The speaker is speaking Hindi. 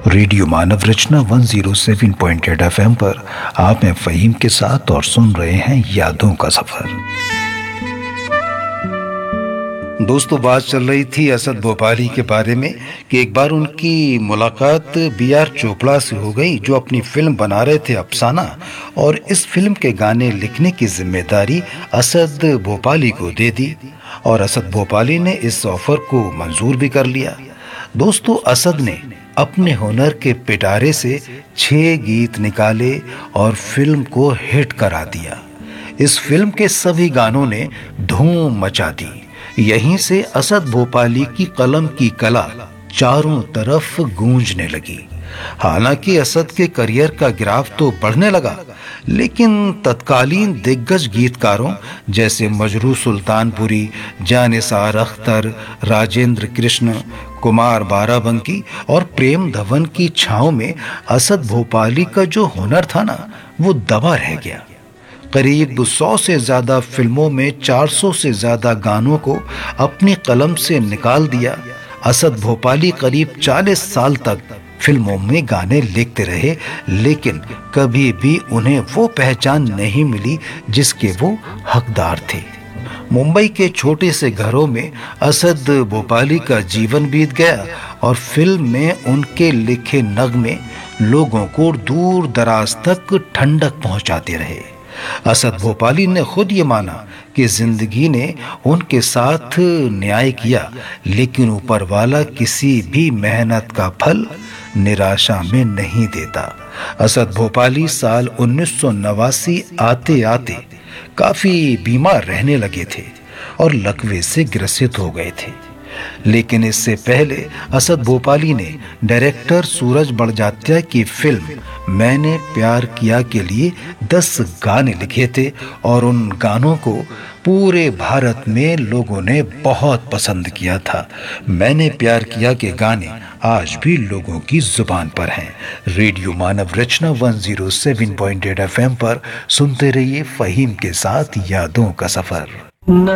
रेडियो मानव रचना 107.8 FM पर आप हैं फ़हीम के साथ और सुन रहे हैं यादों का सफर। दोस्तों, बात चल रही थी असद भोपाली के बारे में कि एक बार उनकी मुलाकात B.R. चोपड़ा से हो गई, जो अपनी फिल्म बना रहे थे अफसाना, और इस फिल्म के गाने लिखने की जिम्मेदारी असद भोपाली को दे दी और असद भोपाली ने इस ऑफर को मंजूर भी कर लिया। दोस्तों, असद ने अपने हुनर के पिटारे से 6 गीत निकाले और फिल्म को हिट करा दिया। इस फिल्म के सभी गानों ने धूम मचा दी। यहीं से असद भोपाली की कलम की कला चारों तरफ गूंजने लगी। हालांकि असद के करियर का ग्राफ तो बढ़ने लगा, लेकिन तत्कालीन दिग्गज गीतकारों जैसे मजरू सुल्तानपुरी, जानिसार अख्तर, राजेंद्र कृष्ण, कुमार बाराबंकी और प्रेम धवन की छांव में असद भोपाली का जो हुनर था ना, वो दबा रह गया। करीब 100 से ज़्यादा फिल्मों में 400 से ज़्यादा गानों को अपनी कलम से निकाल दिया। असद भोपाली करीब 40 साल तक फिल्मों में गाने लिखते रहे, लेकिन कभी भी उन्हें वो पहचान नहीं मिली जिसके वो हकदार थे। मुंबई के छोटे से घरों में असद भोपाली का जीवन बीत गया और फिल्म में उनके लिखे नगमे लोगों को दूर दराज तक ठंडक पहुंचाते रहे। असद भोपाली ने खुद ये माना कि जिंदगी ने उनके साथ न्याय किया, लेकिन ऊपर वाला किसी भी मेहनत का फल निराशा में नहीं देता। असद भोपाली साल 1989 आते आते काफी बीमार रहने लगे थे और लकवे से ग्रसित हो गए थे। लेकिन इससे पहले असद भोपाली ने डायरेक्टर सूरज बड़जात्या की फिल्म मैंने प्यार किया के लिए 10 गाने लिखे थे और उन गानों को पूरे भारत में लोगों ने बहुत पसंद किया था। मैंने प्यार किया के गाने आज भी लोगों की जुबान पर हैं। रेडियो मानव रचना 107.8 FM पर सुनते रहिए फ़हीम के साथ यादों का सफर।